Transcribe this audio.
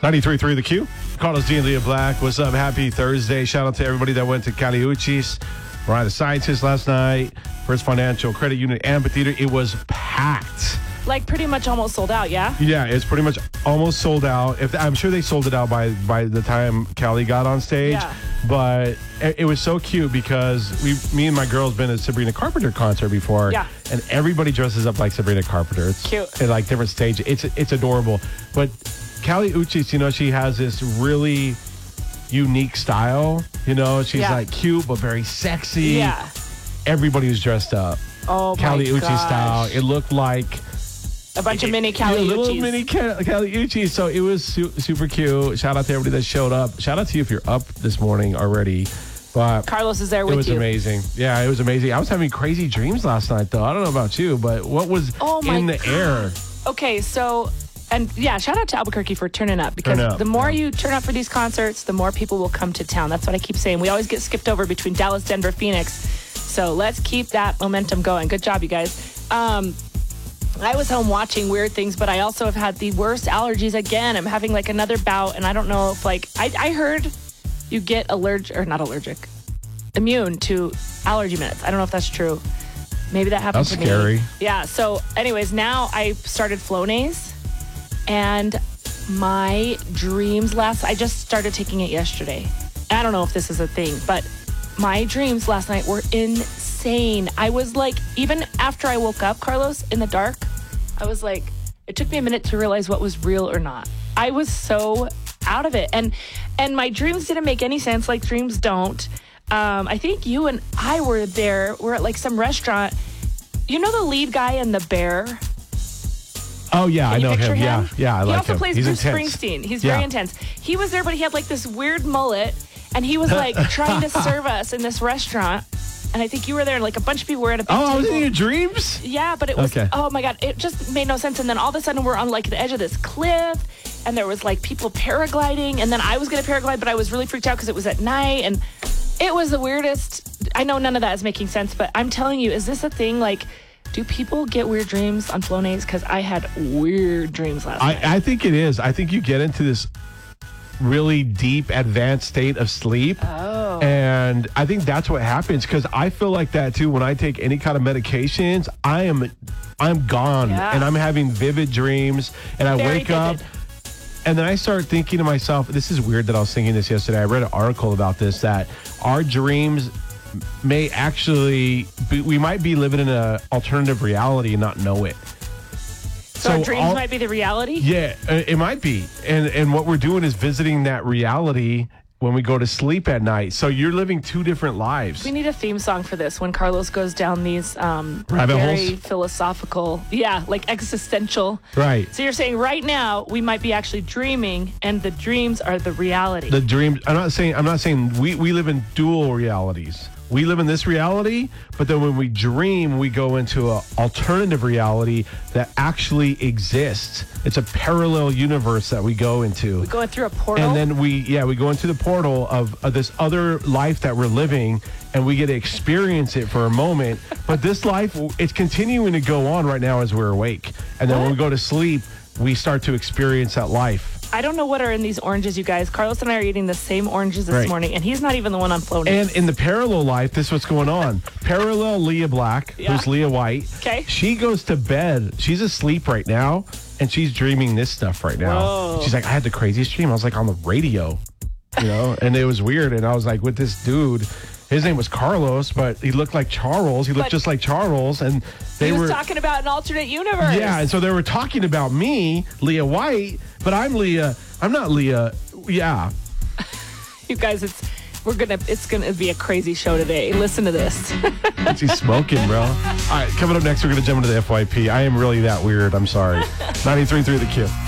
93.3 The Q. Carlos D and Leah Black. What's up? Happy Thursday. Shout out to everybody that went to Cali Uchis, Ride the Scientist last night, First Financial Credit Union Amphitheater. It was packed. Like pretty much almost sold out, yeah? Yeah, it's pretty much almost sold out. I'm sure they sold it out by the time Callie got on stage. Yeah. But it was so cute because me and my girls been at Sabrina Carpenter concert before. Yeah. And everybody dresses up like Sabrina Carpenter. It's cute. At like different stages. It's adorable. But Cali Uchis, she has this really unique style. She's like cute but very sexy. Yeah. Everybody was dressed up. Oh, Cali my Uchis gosh. style. It looked like a bunch of mini Cali Uchis. Little mini Cali Uchis. So it was super cute. Shout out to everybody that showed up. Shout out to you if you're up this morning already. But Carlos is there with you. It was amazing. Yeah, it was amazing. I was having crazy dreams last night, though. I don't know about you, but what was in the air? Okay, so, and yeah, shout out to Albuquerque for turning up, because the more you turn up for these concerts, the more people will come to town. That's what I keep saying. We always get skipped over between Dallas, Denver, Phoenix. So let's keep that momentum going. Good job, you guys. I was home watching weird things, but I also have had the worst allergies again. I'm having like another bout, and I don't know if I heard you get immune to allergy meds. I don't know if that's true. Maybe that happened to me. That's scary. Yeah. So anyways, now I started Flonase, and my dreams I just started taking it yesterday. I don't know if this is a thing, but my dreams last night were insane. I was like, even after I woke up, Carlos, in the dark, I was like, it took me a minute to realize what was real or not. I was so out of it. And my dreams didn't make any sense, like dreams don't. I think you and I were there. We're at like some restaurant. You know the lead guy in The Bear? Oh, yeah, I know him. him. Yeah, I like him. He also plays He's Bruce intense. Springsteen. He's very intense. He was there, but he had like this weird mullet, and he was like trying to serve us in this restaurant. And I think you were there, and like a bunch of people were at a big table. I was in your dreams? Yeah, but it was, oh my God, it just made no sense. And then all of a sudden we're on like the edge of this cliff, and there was like people paragliding, and then I was going to paraglide, but I was really freaked out because it was at night, and it was the weirdest. I know none of that is making sense, but I'm telling you, is this a thing? Like, do people get weird dreams on Flonase? Because I had weird dreams last night. I think it is. I think you get into this really deep, advanced state of sleep. Oh. And I think that's what happens, because I feel like that too. When I take any kind of medications, I'm gone, and I'm having vivid dreams, and I wake up, and then I start thinking to myself, this is weird that I was thinking this yesterday. I read an article about this, that our dreams may actually we might be living in an alternative reality and not know it. So our dreams might be the reality? Yeah, it might be. And what we're doing is visiting that reality when we go to sleep at night. So you're living two different lives. We need a theme song for this when Carlos goes down these rabbit very holes? Philosophical, like existential. Right. So you're saying right now we might be actually dreaming, and the dreams are the reality. The dreams. I'm not saying we live in dual realities. We live in this reality, but then when we dream, we go into an alternative reality that actually exists. It's a parallel universe that we go into. We're going through a portal? And then we go into the portal of this other life that we're living, and we get to experience it for a moment. But this life, it's continuing to go on right now as we're awake. And then when we go to sleep, we start to experience that life. I don't know what are in these oranges, you guys. Carlos and I are eating the same oranges this morning, and he's not even the one on Flonase. And in the parallel life, this is what's going on. Parallel Leah Black, who's Leah White. Okay. She goes to bed. She's asleep right now, and she's dreaming this stuff right now. Whoa. She's like, I had the craziest dream. I was like on the radio, and it was weird. And I was like with this dude. His name was Carlos, but he looked like Charles. He looked just like Charles, and he was talking about an alternate universe. Yeah, and so they were talking about me, Leah White, but I'm Leah. I'm not Leah. Yeah. You guys, it's gonna be a crazy show today. Listen to this. What's he smoking, bro? All right, coming up next, we're gonna jump into the FYP. I am really that weird. I'm sorry. 93.3 The Q.